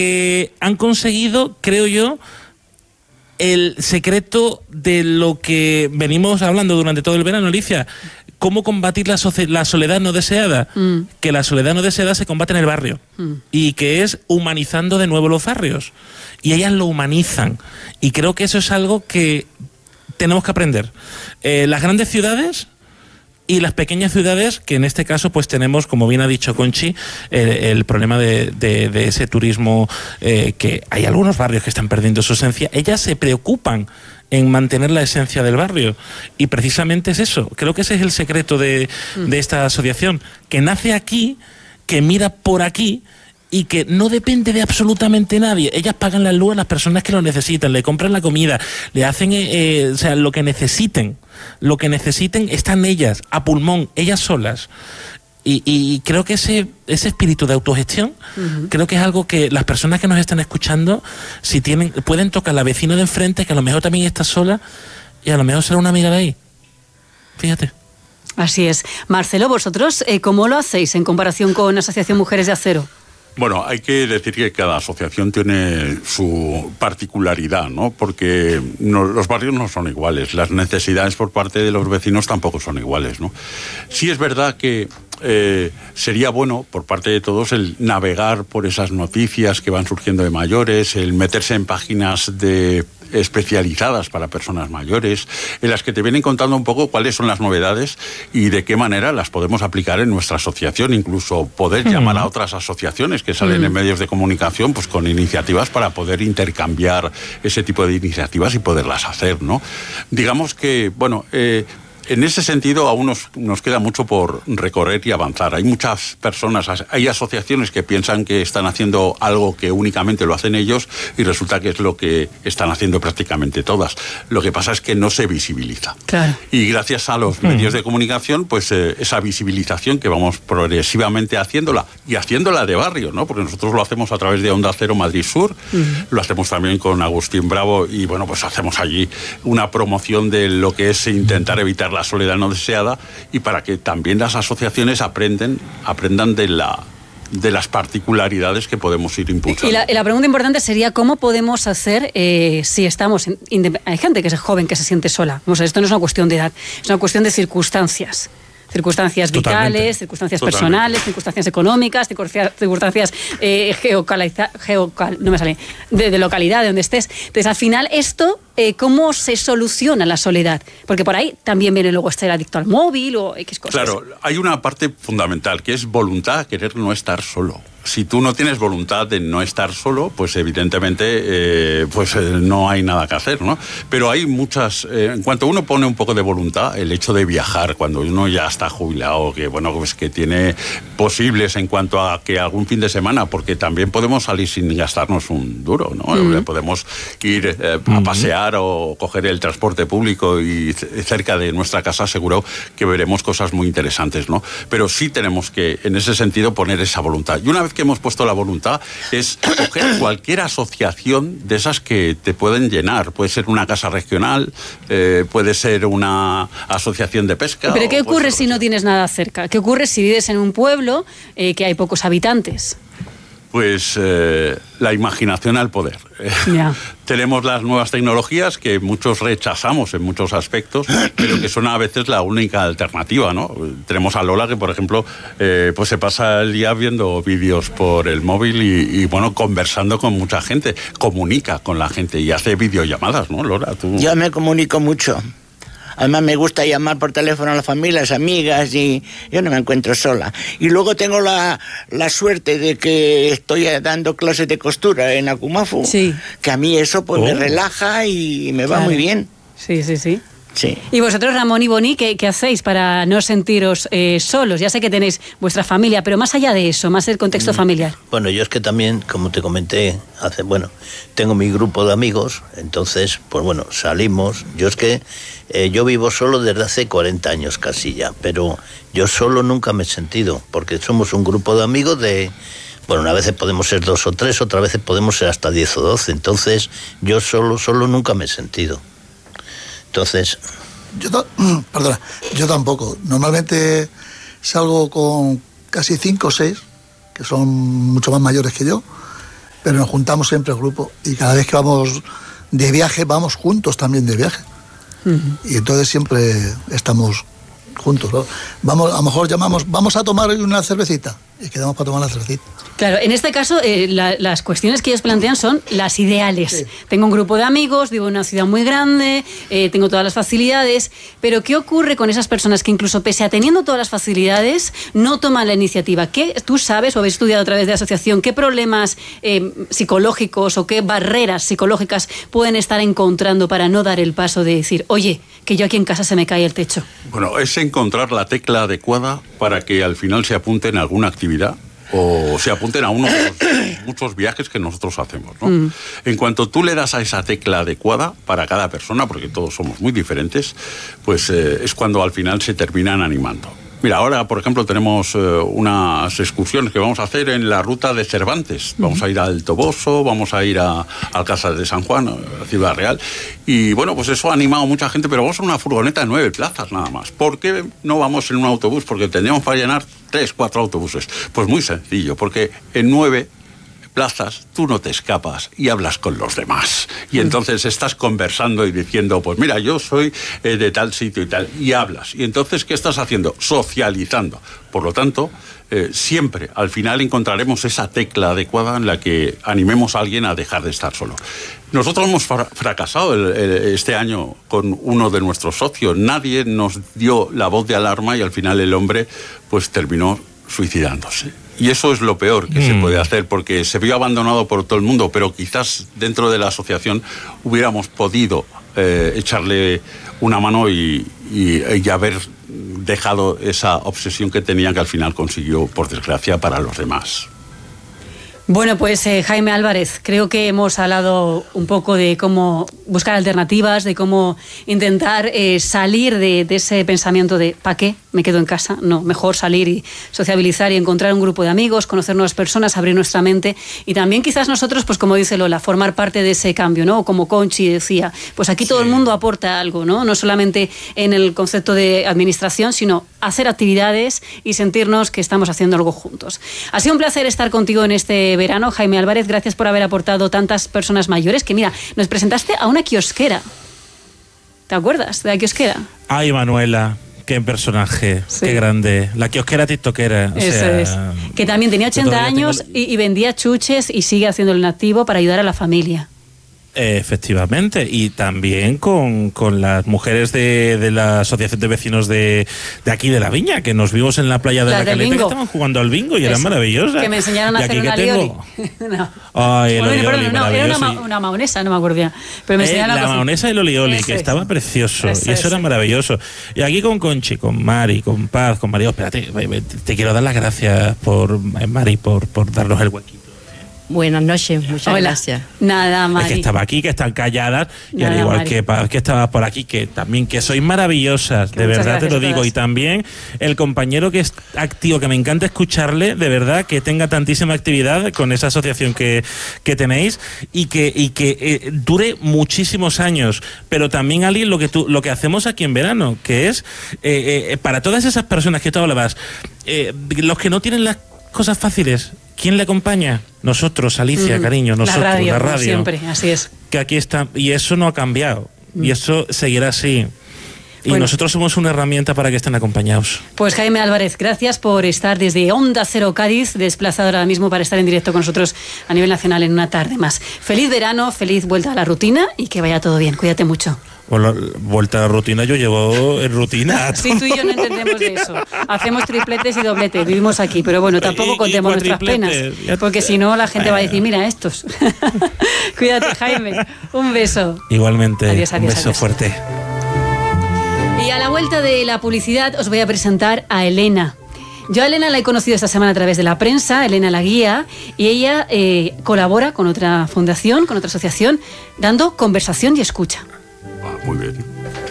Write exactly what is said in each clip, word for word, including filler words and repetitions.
Eh, han conseguido, creo yo, el secreto de lo que venimos hablando durante todo el verano, Alicia. ¿Cómo combatir la, soci- la soledad no deseada? Mm. Que la soledad no deseada se combate en el barrio. Mm. Y que es humanizando de nuevo los barrios. Y ellas lo humanizan. Y creo que eso es algo que tenemos que aprender. Eh, las grandes ciudades y las pequeñas ciudades, que en este caso pues tenemos, como bien ha dicho Conchi, el, el problema de, de, de ese turismo, eh, que hay algunos barrios que están perdiendo su esencia. Ellas se preocupan en mantener la esencia del barrio, y precisamente es eso. Creo que ese es el secreto de, de esta asociación, que nace aquí, que mira por aquí y que no depende de absolutamente nadie. Ellas pagan la luz a las personas que lo necesitan, le compran la comida, le hacen eh, eh, o sea, lo que necesiten, lo que necesiten están ellas, a pulmón, ellas solas. Y, y creo que ese, ese espíritu de autogestión, uh-huh. creo que es algo que las personas que nos están escuchando, si tienen, pueden tocar a la vecina de enfrente, que a lo mejor también está sola, y a lo mejor será una amiga de ahí. Fíjate. Así es. Marcelo, vosotros, eh, ¿cómo lo hacéis en comparación con Asociación Mujeres de Acero? Bueno, hay que decir que cada asociación tiene su particularidad, ¿no? Porque no, los barrios no son iguales, las necesidades por parte de los vecinos tampoco son iguales, ¿no? Sí es verdad que eh, sería bueno por parte de todos el navegar por esas noticias que van surgiendo de mayores, el meterse en páginas de especializadas para personas mayores, en las que te vienen contando un poco cuáles son las novedades y de qué manera las podemos aplicar en nuestra asociación, incluso poder mm. llamar a otras asociaciones que salen mm. en medios de comunicación, pues con iniciativas para poder intercambiar ese tipo de iniciativas y poderlas hacer, ¿no? Digamos que, bueno, eh, en ese sentido aún nos, nos queda mucho por recorrer y avanzar. Hay muchas personas, hay asociaciones que piensan que están haciendo algo que únicamente lo hacen ellos y resulta que es lo que están haciendo prácticamente todas. Lo que pasa es que no se visibiliza. Claro. Y gracias a los medios de comunicación, pues eh, esa visibilización que vamos progresivamente haciéndola y haciéndola de barrio, ¿no? Porque nosotros lo hacemos a través de Onda Cero Madrid Sur, uh-huh. lo hacemos también con Agustín Bravo y bueno, pues hacemos allí una promoción de lo que es intentar evitar la soledad no deseada y para que también las asociaciones aprenden, aprendan de la de las particularidades que podemos ir impulsando. Y la, y la pregunta importante sería cómo podemos hacer eh, si estamos... En, hay gente que es joven que se siente sola. O sea, esto no es una cuestión de edad, es una cuestión de circunstancias. Circunstancias vitales, Totalmente. circunstancias Totalmente. personales, circunstancias económicas, circunstancias eh, geocaliza, geocal, no me sale, de, de localidad, de donde estés. Entonces, al final, esto, eh, ¿cómo se soluciona la soledad? Porque por ahí también viene luego estar adicto al móvil o X cosas. Claro, hay una parte fundamental, que es voluntad, querer no estar solo. Si tú no tienes voluntad de no estar solo, pues evidentemente eh, pues eh, no hay nada que hacer, ¿no? Pero hay muchas... Eh, en cuanto uno pone un poco de voluntad, el hecho de viajar, cuando uno ya está jubilado, que bueno, pues que tiene posibles en cuanto a que algún fin de semana, porque también podemos salir sin gastarnos un duro, ¿no? Mm. Podemos ir eh, a mm. pasear o coger el transporte público y cerca de nuestra casa seguro que veremos cosas muy interesantes, ¿no? Pero sí tenemos que, en ese sentido, poner esa voluntad. Y una vez que hemos puesto la voluntad es coger cualquier asociación de esas que te pueden llenar. Puede ser una casa regional, eh, puede ser una asociación de pesca. ¿Pero qué ocurre si no tienes nada cerca? ¿Qué ocurre si vives en un pueblo eh, que hay pocos habitantes? Pues eh, la imaginación al poder. Yeah. Tenemos las nuevas tecnologías que muchos rechazamos en muchos aspectos, pero que son a veces la única alternativa, ¿no? Tenemos a Lola que, por ejemplo, eh, pues se pasa el día viendo vídeos por el móvil y, y, bueno, conversando con mucha gente, comunica con la gente y hace videollamadas, ¿no, Lola? ¿Tú? Yo me comunico mucho. Además me gusta llamar por teléfono a las familias, amigas, y yo no me encuentro sola. Y luego tengo la, la suerte de que estoy dando clases de costura en Akumafu, sí. que a mí eso pues oh. me relaja y me va claro. muy bien. Sí, sí, sí. Sí. Y vosotros, Ramón y Boni, ¿qué, qué hacéis para no sentiros eh, solos? Ya sé que tenéis vuestra familia, pero más allá de eso, más el contexto mm. familiar. Bueno, yo es que también, como te comenté, hace, bueno, tengo mi grupo de amigos, entonces, pues bueno, salimos. Yo es que eh, yo vivo solo desde hace cuarenta años casi ya, pero yo solo nunca me he sentido, porque somos un grupo de amigos de... Bueno, a veces podemos ser dos o tres, otras veces podemos ser hasta diez o doce, entonces yo solo, solo nunca me he sentido. Entonces... Yo, perdona, yo tampoco. Normalmente salgo con casi cinco o seis, que son mucho más mayores que yo, pero nos juntamos siempre el grupo y cada vez que vamos de viaje, vamos juntos también de viaje. Uh-huh. Y entonces siempre estamos juntos, ¿no? Vamos, a lo mejor llamamos, vamos a tomar una cervecita y quedamos para tomar la cervecita. Claro, en este caso eh, la, las cuestiones que ellos plantean son las ideales. Sí. Tengo un grupo de amigos, vivo en una ciudad muy grande, eh, tengo todas las facilidades, pero ¿qué ocurre con esas personas que incluso pese a teniendo todas las facilidades no toman la iniciativa? ¿Qué tú sabes o habéis estudiado a través de la asociación qué problemas eh, psicológicos o qué barreras psicológicas pueden estar encontrando para no dar el paso de decir, oye, que yo aquí en casa se me cae el techo? Bueno, es encontrar la tecla adecuada para que al final se apunten a alguna actividad o se apunten a uno de los muchos viajes que nosotros hacemos, ¿no? Mm. En cuanto tú le das a esa tecla adecuada para cada persona, porque todos somos muy diferentes, pues eh, es cuando al final se terminan animando. Mira, ahora, por ejemplo, tenemos eh, unas excursiones que vamos a hacer en la ruta de Cervantes. Uh-huh. Vamos a ir al Toboso, vamos a ir a Alcázar de San Juan, a Ciudad Real. Y bueno, pues eso ha animado a mucha gente, pero vamos en una furgoneta de nueve plazas nada más. ¿Por qué no vamos en un autobús? Porque tendríamos para llenar tres, cuatro autobuses. Pues muy sencillo, porque en nueve plazas, tú no te escapas y hablas con los demás. Y entonces estás conversando y diciendo, pues mira, yo soy eh, de tal sitio y tal, y hablas. Y entonces, ¿qué estás haciendo? Socializando. Por lo tanto, eh, siempre, al final, encontraremos esa tecla adecuada en la que animemos a alguien a dejar de estar solo. Nosotros hemos fracasado el, el, este año con uno de nuestros socios. Nadie nos dio la voz de alarma y al final el hombre pues terminó suicidándose. Y eso es lo peor que mm. se puede hacer, porque se vio abandonado por todo el mundo, pero quizás dentro de la asociación hubiéramos podido eh, echarle una mano y, y, y haber dejado esa obsesión que tenía, que al final consiguió, por desgracia, para los demás. Bueno, pues eh, Jaime Álvarez, creo que hemos hablado un poco de cómo buscar alternativas, de cómo intentar eh, salir de, de ese pensamiento de ¿para qué me quedo en casa? No, mejor salir y sociabilizar y encontrar un grupo de amigos, conocer nuevas personas, abrir nuestra mente y también quizás nosotros, pues como dice Lola, formar parte de ese cambio, ¿no? Como Conchi decía, pues aquí sí. Todo el mundo aporta algo, ¿no? No solamente en el concepto de administración, sino hacer actividades y sentirnos que estamos haciendo algo juntos. Ha sido un placer estar contigo en este verano, Jaime Álvarez, gracias por haber aportado tantas personas mayores, que mira, nos presentaste a una kiosquera. ¿Te acuerdas de la kiosquera? Ay, Manuela, qué personaje, sí. Qué grande. La kiosquera tiktokera. O Eso sea, es. Que también tenía ochenta años tengo... y, y vendía chuches y sigue haciéndolo en activo para ayudar a la familia. Efectivamente, y también con, con las mujeres de, de la Asociación de Vecinos de, de aquí de La Viña, que nos vimos en la playa de la, la Caleta, que estaban jugando al bingo y Eso, eran maravillosas. Que me enseñaron a y hacer una lioli. no. Ay, el bueno, olioli, no, era una, ma- una maonesa, no me acuerdo bien. Pero me enseñaron eh, la maonesa y el olioli, eso que es. Estaba precioso, eso y eso es. Era maravilloso. Y aquí con Conchi, con Mari, con Paz, con María, espérate, te quiero dar las gracias por Mari, por, por darnos el huequito. Buenas noches, muchas Hola. gracias. Nada, Mari. Es que estaba aquí, que están calladas, y Nada, al igual Mari. que, que estabas por aquí, que también, que sois maravillosas, Que de muchas verdad te lo gracias a digo. todas. Y también el compañero que es activo, que me encanta escucharle, de verdad, que tenga tantísima actividad con esa asociación que, que tenéis y que, y que eh, dure muchísimos años. Pero también, Ali, lo que, tú, lo que hacemos aquí en verano, que es, eh, eh, para todas esas personas que tú hablabas, eh, los que no tienen las cosas fáciles, ¿quién le acompaña? Nosotros, Alicia, mm, cariño, nosotros, la radio, la radio. Siempre, así es. Que aquí está, y eso no ha cambiado, mm. y eso seguirá así. Y bueno, nosotros somos una herramienta para que estén acompañados. Pues Jaime Álvarez, gracias por estar desde Onda Cero Cádiz, desplazado ahora mismo para estar en directo con nosotros a nivel nacional en una tarde más. Feliz verano, feliz vuelta a la rutina y que vaya todo bien. Cuídate mucho. Bueno, vuelta a la rutina, yo llevo en rutina. Sí, tú y yo no entendemos de eso. Hacemos tripletes y dobletes, vivimos aquí, pero bueno, tampoco contemos nuestras penas, porque si no la gente va a decir, mira estos. Cuídate, Jaime. Un beso. Igualmente, adiós, adiós, un beso adiós. fuerte. Y a la vuelta de la publicidad os voy a presentar a Elena. Yo a Elena la he conocido esta semana a través de la prensa, Elena la guía, y ella eh, colabora con otra fundación, con otra asociación, dando conversación y escucha. Ah, muy bien.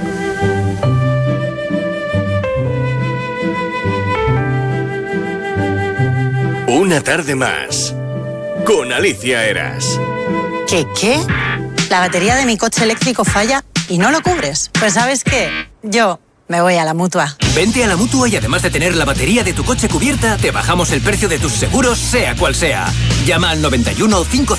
Una tarde más, con Alicia Eras. ¿Qué qué? La batería de mi coche eléctrico falla y no lo cubres. Pues ¿sabes qué? Yo me voy a la Mutua. Vente a la Mutua y además de tener la batería de tu coche cubierta, te bajamos el precio de tus seguros, sea cual sea. Llama al noventa y uno, cinco